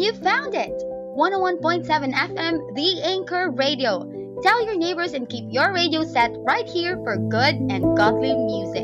You found it! 101.7 FM, The Anchor Radio. Tell your neighbors and keep your radio set right here for good and godly music.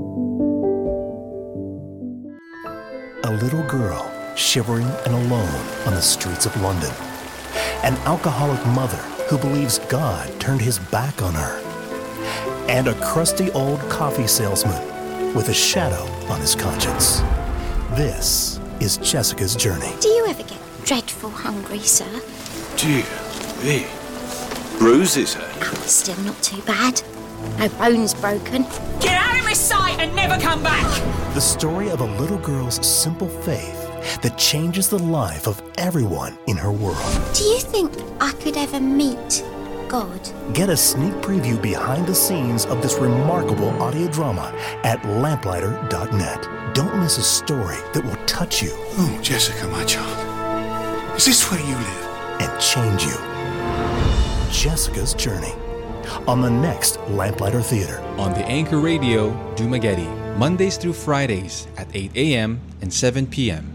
A little girl shivering and alone on the streets of London. An alcoholic mother who believes God turned his back on her. And a crusty old coffee salesman with a shadow on his conscience. This is Jessica's journey. Do you ever get dreadful hungry, sir? Dear me. Bruises, eh? Still not too bad. No bones broken. Get out of my sight and never come back! The story of a little girl's simple faith that changes the life of everyone in her world. Do you think I could ever meet God? Get a sneak preview behind the scenes of this remarkable audio drama at lamplighter.net. Don't miss a story that will touch you. Oh, Jessica, my child. Is this where you live? And change you. Jessica's Journey. On the next Lamplighter Theater. On the Anchor Radio, Dumaguete, Mondays through Fridays at 8 a.m. and 7 p.m.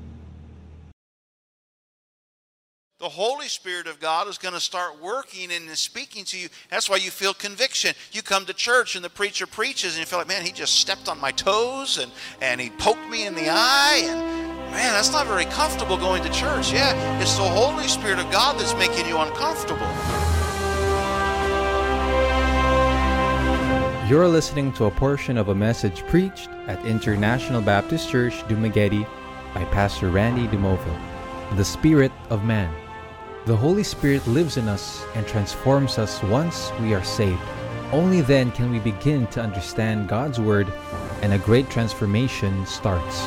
The Holy Spirit of God is going to start working and speaking to you. That's why you feel conviction. You come to church and the preacher preaches and you feel like, man, he just stepped on my toes and he poked me in the eye. And man, that's not very comfortable going to church. Yeah, it's the Holy Spirit of God that's making you uncomfortable. You're listening to a portion of a message preached at International Baptist Church, Dumaguete by Pastor Randy Dumoville. The Spirit of Man. The Holy Spirit lives in us and transforms us once we are saved. Only then can we begin to understand God's Word and a great transformation starts.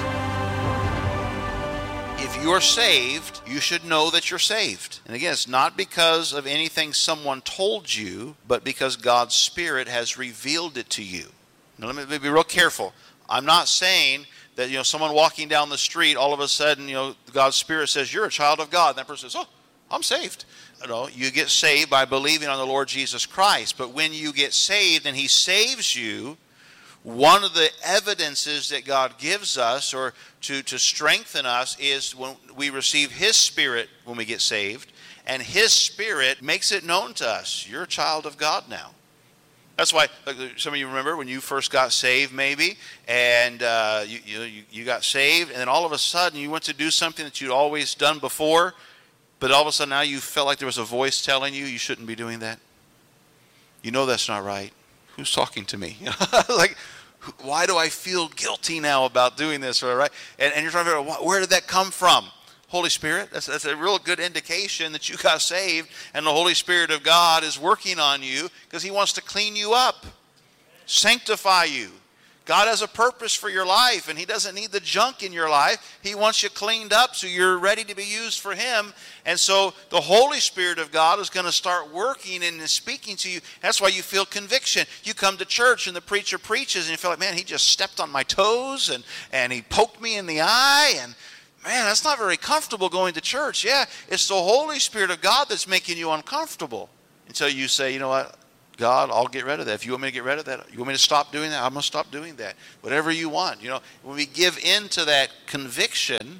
If you're saved, you should know that you're saved. And again, it's not because of anything someone told you, but because God's Spirit has revealed it to you. Now let me be real careful. I'm not saying that, someone walking down the street, all of a sudden, God's Spirit says, you're a child of God. And that person says, oh, I'm saved. You get saved by believing on the Lord Jesus Christ. But when you get saved and He saves you, one of the evidences that God gives us or to strengthen us is when we receive His Spirit when we get saved. And His Spirit makes it known to us. You're a child of God now. That's why, like some of you remember when you first got saved maybe, and you got saved, and then all of a sudden you went to do something that you'd always done before, but all of a sudden now you felt like there was a voice telling you shouldn't be doing that. You know that's not right. Who's talking to me? Like, why do I feel guilty now about doing this? Right? And you're trying to figure out, where did that come from? Holy Spirit, that's a real good indication that you got saved and the Holy Spirit of God is working on you because He wants to clean you up, sanctify you. God has a purpose for your life and He doesn't need the junk in your life. He wants you cleaned up so you're ready to be used for Him. And so the Holy Spirit of God is going to start working and speaking to you. That's why you feel conviction. You come to church and the preacher preaches and you feel like, man, he just stepped on my toes and he poked me in the eye and man, that's not very comfortable going to church. Yeah, it's the Holy Spirit of God that's making you uncomfortable. Until you say, you know what, God, I'll get rid of that. If you want me to get rid of that, you want me to stop doing that, I'm going to stop doing that. Whatever you want. When we give in to that conviction,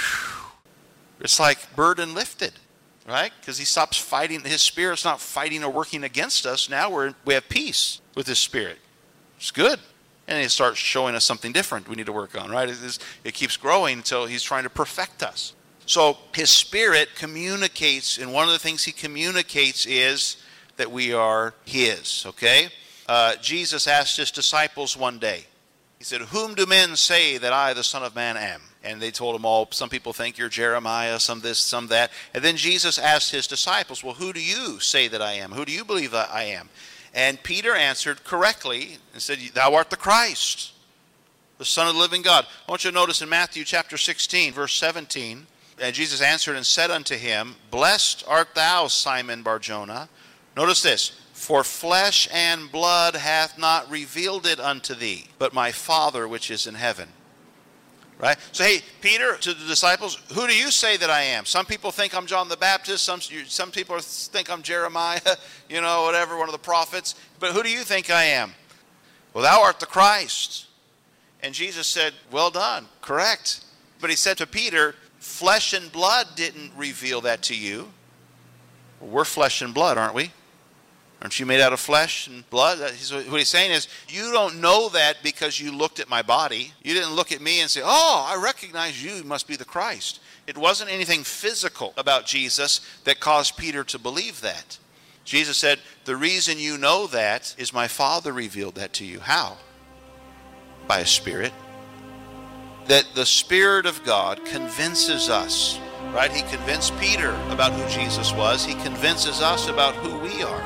it's like burden lifted, right? Because He stops fighting. His Spirit's not fighting or working against us. Now we have peace with His Spirit. It's good. And He starts showing us something different we need to work on, right? It keeps growing until He's trying to perfect us. So His Spirit communicates, and one of the things He communicates is that we are His, okay? Jesus asked His disciples one day, He said, whom do men say that I, the Son of Man, am? And they told Him all, some people think you're Jeremiah, some this, some that. And then Jesus asked His disciples, well, who do you say that I am? Who do you believe that I am? And Peter answered correctly and said, thou art the Christ, the Son of the living God. I want you to notice in Matthew chapter 16, verse 17, and Jesus answered and said unto him, blessed art thou, Simon Bar-Jonah. Notice this, for flesh and blood hath not revealed it unto thee, but my Father which is in heaven. Right? So, hey, Peter, to the disciples, who do you say that I am? Some people think I'm John the Baptist. Some people think I'm Jeremiah, whatever, one of the prophets. But who do you think I am? Well, thou art the Christ. And Jesus said, well done, correct. But He said to Peter, Flesh and blood didn't reveal that to you. We're flesh and blood, aren't we? Aren't you made out of flesh and blood? What he's saying is, you don't know that because you looked at my body. You didn't look at me and say, oh, I recognize you must be the Christ. It wasn't anything physical about Jesus that caused Peter to believe that. Jesus said, the reason you know that is my Father revealed that to you. How? By a Spirit. That the Spirit of God convinces us, right? He convinced Peter about who Jesus was. He convinces us about who we are.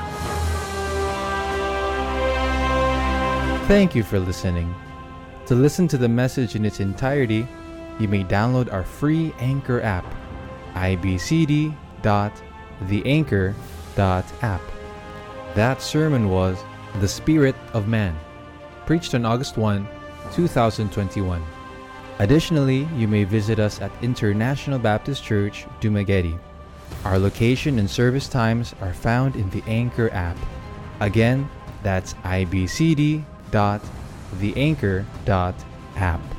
Thank you for listening. To listen to the message in its entirety, you may download our free Anchor app, ibcd.theanchor.app. That sermon was The Spirit of Man, preached on August 1, 2021. Additionally, you may visit us at International Baptist Church, Dumaguete. Our location and service times are found in the Anchor app. Again, that's ibcd.theanchor.app.